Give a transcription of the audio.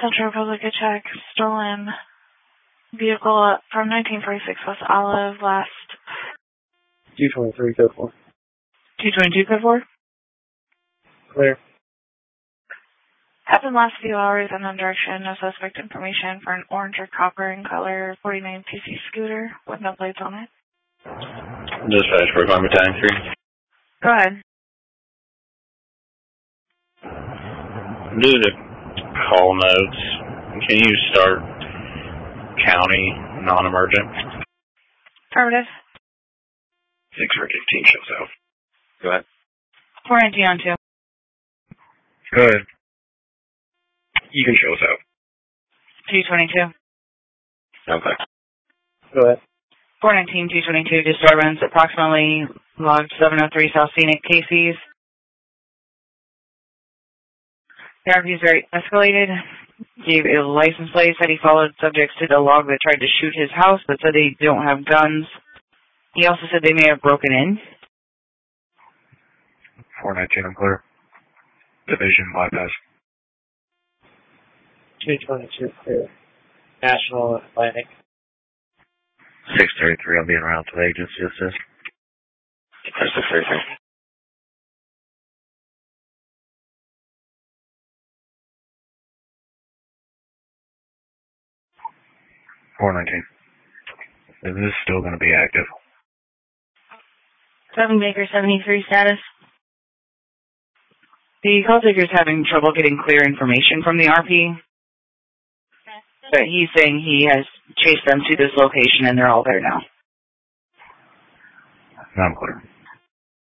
Central Republic check. Stolen vehicle from 1946 West Olive last. 223 code 4. 222 code 4? Clear. Happened last few hours unknown direction. No suspect information for an orange or copper in color 49 cc scooter with no plates on it. Dispatch for Climate Time 3. Go ahead. Due to call notes, can you start county non-emergent? Affirmative. 615 shows out. Go ahead. 419 on 2. Go ahead. You can show us out. 222. Okay. Go ahead. 419, 222, disturbance, approximately logged 703 South Scenic Casey's. The RP is very escalated. Gave a license plate, said he followed subjects to the log that tried to shoot his house, but said they don't have guns. He also said they may have broken in. 419, I'm clear. Division bypass. 222 clear. National Atlantic. 633, I'll be en route to the agency assist. 633. Is this still going to be active? 7 Baker 73 status. The call taker is having trouble getting clear information from the RP. But he's saying he has chased them to this location and they're all there now. I'm clear.